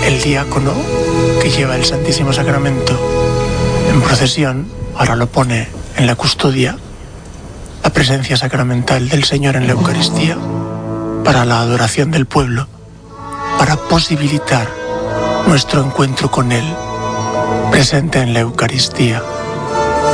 El diácono que lleva el Santísimo Sacramento en procesión ahora lo pone en la custodia, la presencia sacramental del Señor en la Eucaristía, para la adoración del pueblo, para posibilitar nuestro encuentro con Él, presente en la Eucaristía.